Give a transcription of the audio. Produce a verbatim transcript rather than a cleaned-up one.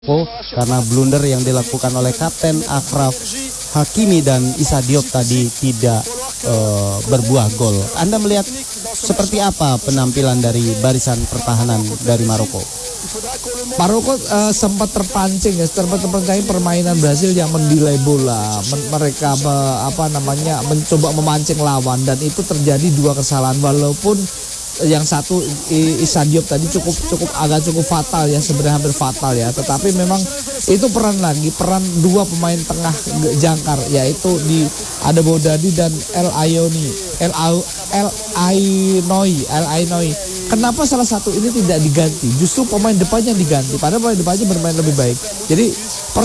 Oh, karena blunder yang dilakukan oleh Kapten Achraf Hakimi dan Issa Diop tadi tidak uh, berbuah gol. Anda melihat seperti apa penampilan dari barisan pertahanan dari Maroko? Maroko uh, sempat terpancing ya, sempat terpancing permainan Brasil yang mendelay bola. Men mereka me apa namanya mencoba memancing lawan dan itu terjadi dua kesalahan, walaupun yang satu Issa Diop tadi cukup cukup agak cukup fatal ya, sebenarnya hampir fatal ya, tetapi memang itu peran lagi peran dua pemain tengah jangkar, yaitu di ada Bodadi dan El Ayoni El El Ainoi El Ainoi. Kenapa salah satu ini tidak diganti? Justru pemain depannya diganti, padahal pemain depannya bermain lebih baik. Jadi